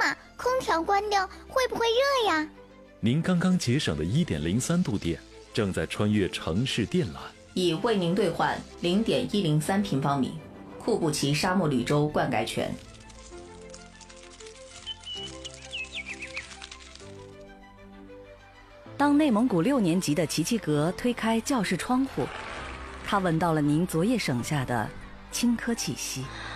妈，空调关掉会不会热呀？ 您刚刚节省的1.03度电，正在穿越城市电缆。 已为您兑换0.103平方米库布齐沙漠绿洲灌溉权。 当内蒙古6年级的齐齐格推开教室窗户，他闻到了您昨夜省下的青稞气息。